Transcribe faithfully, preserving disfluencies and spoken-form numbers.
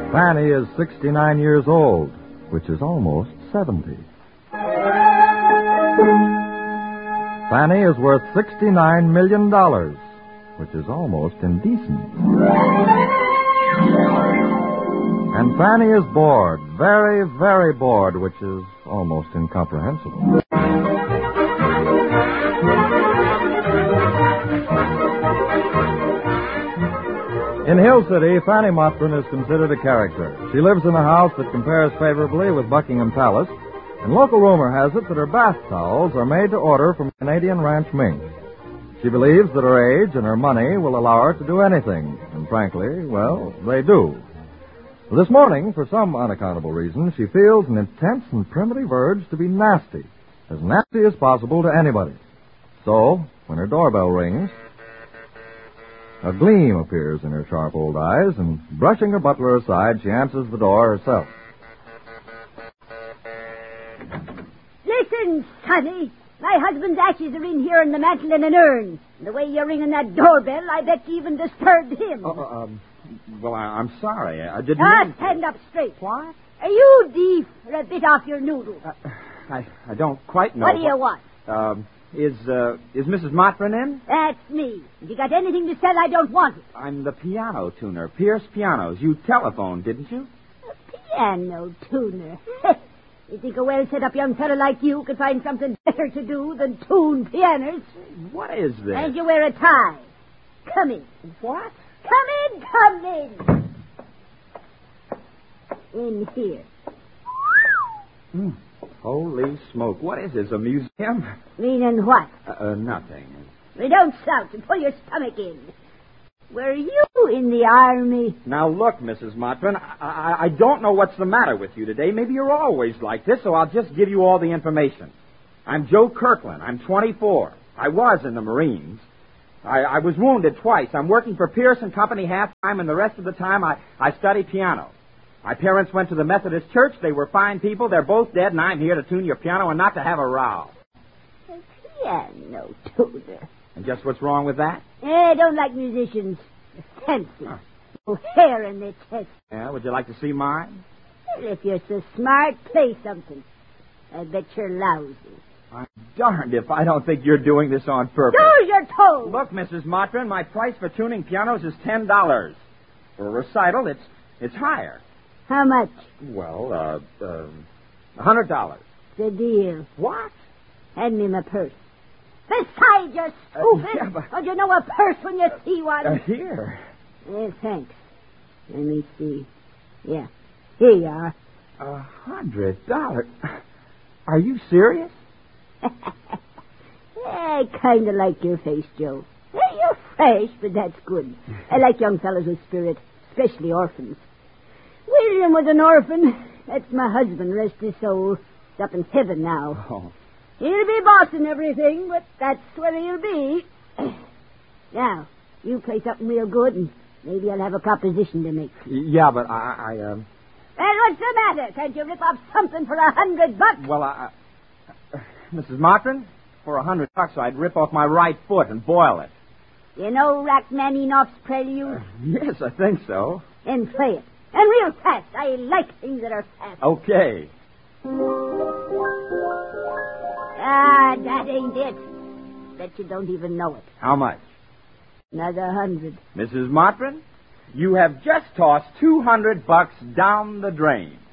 Fanny is sixty-nine years old, which is almost seventy. Fanny is worth sixty-nine million dollars, which is almost indecent. And Fanny is bored, very, very bored, which is almost incomprehensible. In Hill City, Fanny Mottram is considered a character. She lives in a house that compares favorably with Buckingham Palace, and local rumor has it that her bath towels are made to order from Canadian Ranch Mink. She believes that her age and her money will allow her to do anything, and frankly, well, they do. This morning, for some unaccountable reason, she feels an intense and primitive urge to be nasty, as nasty as possible to anybody. So, when her doorbell rings, a gleam appears in her sharp old eyes, and brushing her butler aside, she answers the door herself. Listen, Sonny. My husband's ashes are in here in the mantel in an urn. And the way you're ringing that doorbell, I bet you even disturbed him. Oh, uh, um, well, I, I'm sorry. I didn't Ah, mean to. stand up straight. What? Are you deaf or a bit off your noodle? Uh, I, I don't quite know. What do you want? Um, is, uh, is Missus Mottram in? That's me. If you got anything to sell, I don't want it. I'm the piano tuner, Pierce Pianos. You telephoned, didn't you? A piano tuner. You think a well-set-up young fellow like you could find something better to do than tune pianos? What is this? And you wear a tie. Come in. What? Come in, come in. In here. Mm. Holy smoke. What is this, a museum? Meaning what? Uh, uh, nothing. Well, don't shout and pull your stomach in. Were you in the army? Now, look, Missus Mottram, I, I, I don't know what's the matter with you today. Maybe you're always like this, so I'll just give you all the information. I'm Joe Kirkland. I'm twenty-four. I was in the Marines. I, I was wounded twice. I'm working for Pierce and Company half-time, and the rest of the time I, I study piano. My parents went to the Methodist Church. They were fine people. They're both dead, and I'm here to tune your piano and not to have a row. A piano tuner. And just what's wrong with that? Eh, I don't like musicians. They're fancy. Huh. No hair in their chest. Yeah, would you like to see mine? Well, if you're so smart, play something. I bet you're lousy. I'm darned if I don't think you're doing this on purpose. Do as you're told. Look, Missus Mottram, my price for tuning pianos is ten dollars. For a recital, it's it's higher. How much? Well, uh, uh, a hundred dollars. The deal. What? Hand me my purse. Besides, you're stupid. Uh, yeah, but... Don't you know a purse when you see one? Uh, here. Eh, thanks. Let me see. Yeah. Here you are. A hundred dollars? Are you serious? I kind of like your face, Joe. Well, you're fresh, but that's good. I like young fellows with spirit, especially orphans. William was an orphan. That's my husband, rest his soul. He's up in heaven now. Oh. He'll be bossing everything, but that's where he'll be. Now, you play something real good, and maybe I'll have a proposition to make. Yeah, but I... I um... Well, what's the matter? Can't you rip off something for a hundred bucks? Well, I... Uh, Missus Mottram, for a hundred bucks, I'd rip off my right foot and boil it. You know Rachmaninoff's Prelude? Uh, yes, I think so. Then play it. And real fast. I like things that are fast. Okay. Ah, that ain't it. Bet you don't even know it. How much? Another hundred. Missus Mottram, you have just tossed two hundred bucks down the drain.